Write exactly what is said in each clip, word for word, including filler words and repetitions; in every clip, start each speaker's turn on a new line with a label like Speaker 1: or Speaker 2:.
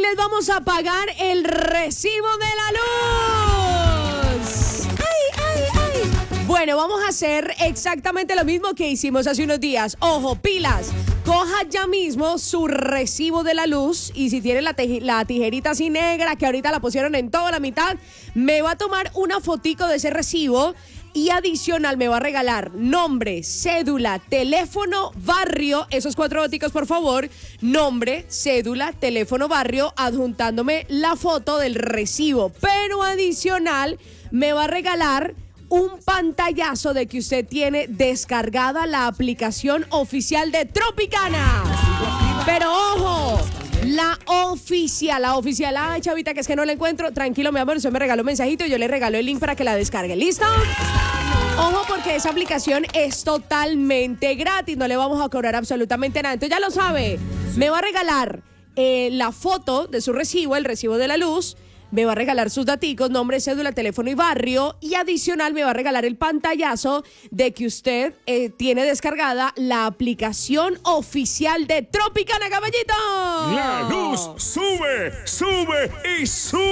Speaker 1: les vamos a pagar el recibo de la luz. ¡Ay, ay, ay! Bueno, vamos a hacer exactamente lo mismo que hicimos hace unos días. Ojo, pilas. Coja ya mismo su recibo de la luz y si tiene la, te- la tijerita así negra que ahorita la pusieron en toda la mitad, me va a tomar una fotico de ese recibo y adicional me va a regalar nombre, cédula, teléfono, barrio, esos cuatro boticos por favor, nombre, cédula, teléfono, barrio, adjuntándome la foto del recibo, pero adicional me va a regalar un pantallazo de que usted tiene descargada la aplicación oficial de Tropicana. Pero ojo, la oficial, la oficial. Ay, chavita, que es que no la encuentro. Tranquilo, mi amor, usted me regaló un mensajito y yo le regalo el link para que la descargue. ¿Listo? Ojo, porque esa aplicación es totalmente gratis. No le vamos a cobrar absolutamente nada. Entonces ya lo sabe. Me va a regalar eh, la foto de su recibo, el recibo de la luz. Me va a regalar sus daticos, nombre, cédula, teléfono y barrio. Y adicional me va a regalar el pantallazo de que usted eh, tiene descargada la aplicación oficial de Tropicana, caballito.
Speaker 2: La luz sube, sube y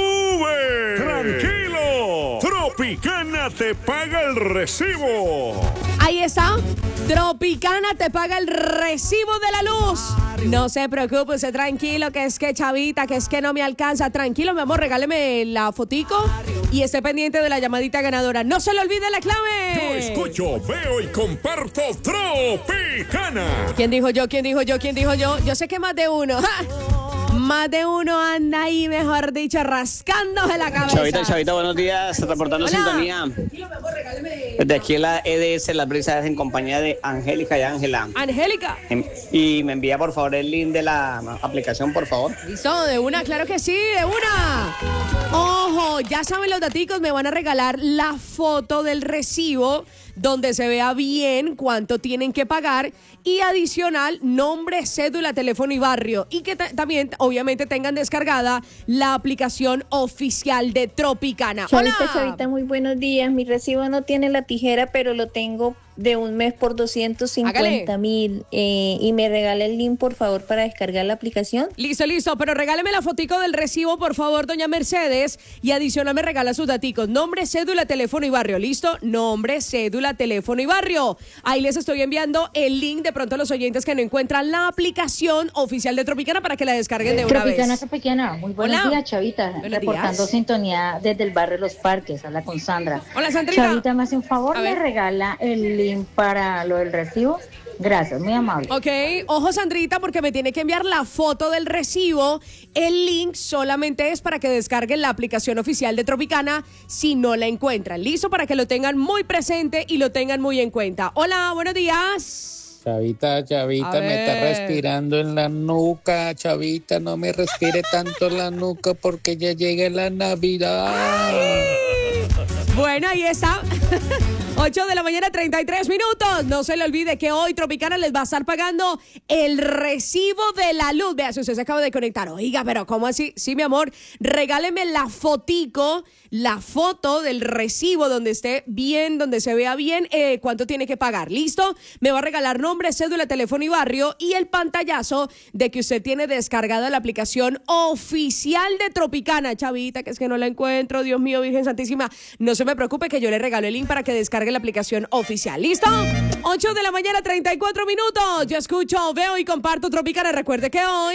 Speaker 2: sube. Tranquilo. Tropicana te paga el recibo.
Speaker 1: Ahí está. Tropicana te paga el recibo de la luz. No se preocupe, usted tranquilo, que es que chavita, que es que no me alcanza. Tranquilo, mi amor, regáleme la fotico y esté pendiente de la llamadita ganadora. No se le olvide la clave.
Speaker 2: Yo escucho, veo y comparto Tropicana.
Speaker 1: ¿Quién dijo yo? ¿Quién dijo yo? ¿Quién dijo yo? Yo sé que más de uno. ¡Ja! Más de uno anda ahí, mejor dicho, rascándose la cabeza.
Speaker 3: Chavita, Chavita, buenos días, reportando
Speaker 1: Hola.
Speaker 3: sintonía. Desde aquí la E D S, las brisas en compañía de Angélica y Ángela.
Speaker 1: Angélica.
Speaker 3: Y me envía por favor el link de la aplicación, por favor.
Speaker 1: ¿Listo? De una, claro que sí, de una. Ojo, ya saben los daticos, me van a regalar la foto del recibo donde se vea bien cuánto tienen que pagar y adicional nombre, cédula, teléfono y barrio. Y que t- también, obviamente, tengan descargada la aplicación oficial de Tropicana.
Speaker 4: Chavita,
Speaker 1: ¡Hola!
Speaker 4: Chavita, muy buenos días. Mi recibo no tiene la tijera, pero lo tengo de un mes por doscientos cincuenta mil. Eh, y me regala el link, por favor, para descargar la aplicación.
Speaker 1: Listo, listo, pero regáleme la fotico del recibo, por favor, doña Mercedes, y adicional me regala sus daticos, nombre, cédula, teléfono y barrio, ¿listo? Nombre, cédula, teléfono y barrio. Ahí les estoy enviando el link de pronto a los oyentes que no encuentran la aplicación oficial de Tropicana para que la descarguen de una
Speaker 5: Tropicana,
Speaker 1: vez.
Speaker 5: Tropicana, muy buenos
Speaker 1: Hola.
Speaker 5: días, Chavita.
Speaker 1: Buenos
Speaker 5: Reportando
Speaker 1: días.
Speaker 5: sintonía desde el barrio Los Parques, habla con Sandra.
Speaker 1: Hola, Sandrita.
Speaker 5: Chavita, me hace un favor,
Speaker 1: A
Speaker 5: me
Speaker 1: ver.
Speaker 5: regala el link para lo del recibo. Gracias, muy amable.
Speaker 1: Ok, ojo Sandrita, porque me tiene que enviar la foto del recibo. El link solamente es para que descarguen la aplicación oficial de Tropicana si no la encuentran. Listo, para que lo tengan muy presente y lo tengan muy en cuenta. Hola, buenos días.
Speaker 6: Chavita, Chavita,
Speaker 1: A
Speaker 6: me está
Speaker 1: ver.
Speaker 6: respirando en la nuca. Chavita, no me respire tanto la nuca porque ya llega la Navidad.
Speaker 1: Bueno, ahí está. ocho de la mañana, treinta y tres minutos. No se le olvide que hoy Tropicana les va a estar pagando el recibo de la luz. Vea, si usted se acaba de conectar. Oiga, pero ¿cómo así? Sí, mi amor, regáleme la fotico, la foto del recibo donde esté bien, donde se vea bien eh, cuánto tiene que pagar. ¿Listo? Me va a regalar nombre, cédula, teléfono y barrio y el pantallazo de que usted tiene descargada la aplicación oficial de Tropicana. Chavita, que es que no la encuentro. Dios mío, Virgen Santísima. No se me preocupe que yo le regalo el link para que descargue la aplicación oficial. ¿Listo? ocho de la mañana, treinta y cuatro minutos. Yo escucho, veo y comparto Tropicana. Recuerde que hoy